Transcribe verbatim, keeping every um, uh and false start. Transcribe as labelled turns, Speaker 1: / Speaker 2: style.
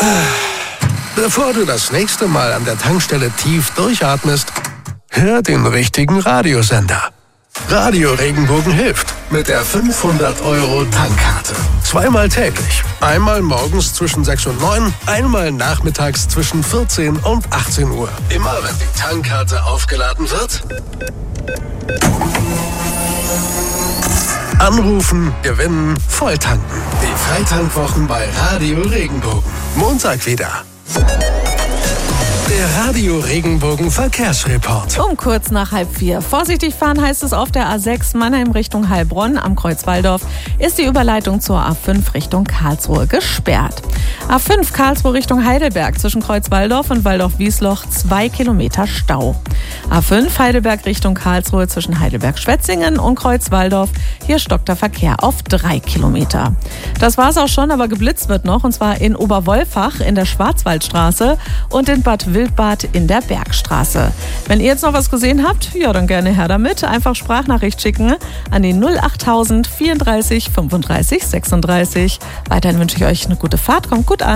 Speaker 1: Bevor du das nächste Mal an der Tankstelle tief durchatmest, hör den richtigen Radiosender. Radio Regenbogen hilft mit der fünfhundert Euro Tankkarte. Zweimal täglich. Einmal morgens zwischen sechs und neun, einmal nachmittags zwischen vierzehn und achtzehn Uhr. Immer wenn die Tankkarte aufgeladen wird, anrufen, gewinnen, volltanken. Die Freitankwochen bei Radio Regenbogen. Montag wieder. Der Radio Regenbogen Verkehrsreport.
Speaker 2: Um kurz nach halb vier. Vorsichtig fahren heißt es auf der A sechs Mannheim Richtung Heilbronn am Kreuz Walldorf ist die Überleitung zur A fünf Richtung Karlsruhe gesperrt. A fünf Karlsruhe Richtung Heidelberg zwischen Kreuz Walldorf und Walldorf-Wiesloch zwei Kilometer Stau. A fünf Heidelberg Richtung Karlsruhe zwischen Heidelberg-Schwetzingen und Kreuz Walldorf. Hier stockt der Verkehr auf drei Kilometer. Das war's auch schon, aber geblitzt wird noch, und zwar in Oberwolfach in der Schwarzwaldstraße und in Bad Wildbad in der Bergstraße. Wenn ihr jetzt noch was gesehen habt, ja, dann gerne her damit. Einfach Sprachnachricht schicken an die null achttausend vierunddreißig fünfunddreißig sechsunddreißig. Weiterhin wünsche ich euch eine gute Fahrt. Kommt gut an.